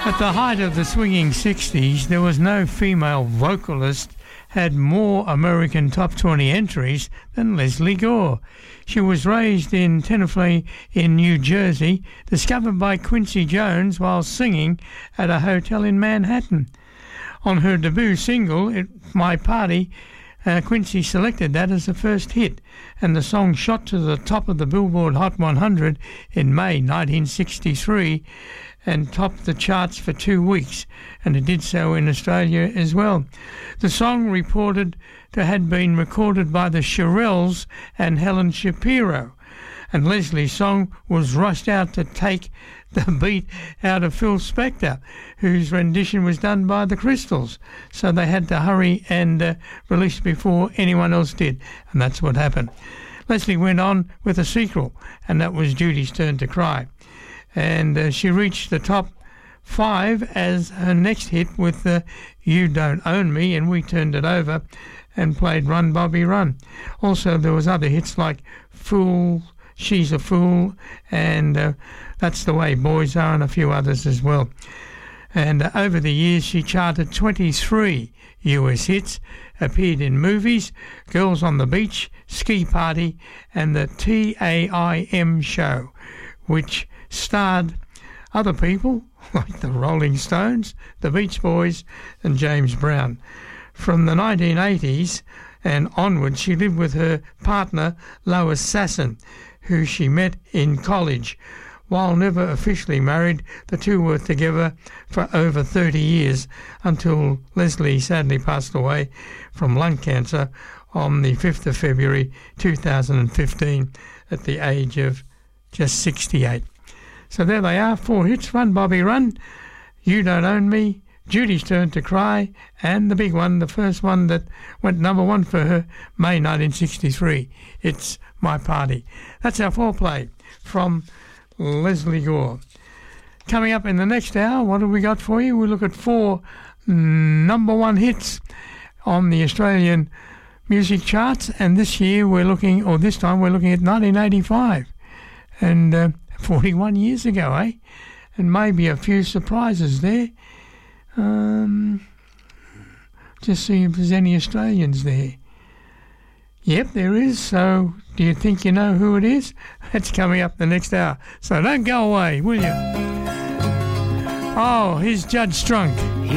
At the height of the swinging 60s, there was no female vocalist had more American top 20 entries than Leslie Gore. She was raised in Tenafly in New Jersey, discovered by Quincy Jones while singing at a hotel in Manhattan. On her debut single, My Party, Quincy selected that as the first hit, and the song shot to the top of the Billboard Hot 100 in May 1963 and topped the charts for 2 weeks, and it did so in Australia as well. The song reported to have been recorded by the Shirelles and Helen Shapiro, and Leslie's song was rushed out to take the beat out of Phil Spector, whose rendition was done by the Crystals, so they had to hurry and release it before anyone else did, and that's what happened. Leslie went on with a sequel, and that was Judy's Turn to Cry, and she reached the top 5 as her next hit with You Don't Own Me, and we turned it over and played Run Bobby Run. Also there was other hits like Fool, She's a Fool, and That's the Way Boys Are, and a few others as well. And over the years she charted 23 US hits, appeared in movies, Girls on the Beach, Ski Party, and the TAIM show, which starred other people like the Rolling Stones, the Beach Boys, and James Brown. From the 1980s and onward, she lived with her partner Lois Sasson, who she met in college. While never officially married, the two were together for over 30 years until Leslie sadly passed away from lung cancer on the 5th of February 2015 at the age of just 68. So there they are, 4 hits: Run Bobby Run, You Don't Own Me, Judy's Turn to Cry, and the big one, the first one that went number 1 for her, May 1963. It's My Party. That's our foreplay from Leslie Gore. Coming up in the next hour, what have we got for you? We'll look at 4 number 1 hits on the Australian music charts, and this time we're looking at 1985, and 41 years ago, eh? And maybe a few surprises there. Just see if there's any Australians there. Yep, there is. So do you think you know who it is? That's coming up the next hour. So don't go away, will you? Oh, here's Judge Strunk.